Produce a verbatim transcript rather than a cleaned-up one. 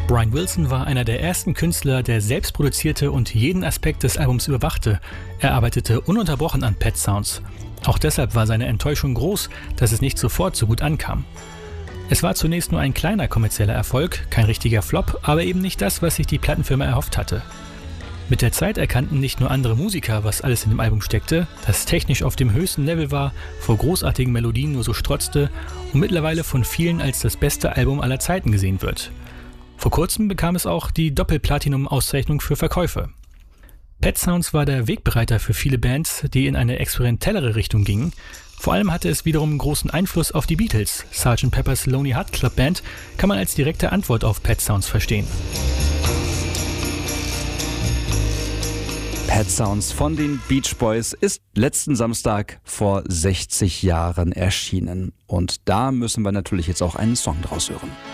Brian Wilson war einer der ersten Künstler, der selbst produzierte und jeden Aspekt des Albums überwachte. Er arbeitete ununterbrochen an Pet Sounds. Auch deshalb war seine Enttäuschung groß, dass es nicht sofort so gut ankam. Es war zunächst nur ein kleiner kommerzieller Erfolg, kein richtiger Flop, aber eben nicht das, was sich die Plattenfirma erhofft hatte. Mit der Zeit erkannten nicht nur andere Musiker, was alles in dem Album steckte, das technisch auf dem höchsten Level war, vor großartigen Melodien nur so strotzte und mittlerweile von vielen als das beste Album aller Zeiten gesehen wird. Vor kurzem bekam es auch die Doppel-Platinum-Auszeichnung für Verkäufe. Pet Sounds war der Wegbereiter für viele Bands, die in eine experimentellere Richtung gingen. Vor allem hatte es wiederum großen Einfluss auf die Beatles. Sergeant Pepper's Lonely Hearts Club Band kann man als direkte Antwort auf Pet Sounds verstehen. Pet Sounds von den Beach Boys ist letzten Samstag vor sechzig Jahren erschienen. Und da müssen wir natürlich jetzt auch einen Song draus hören.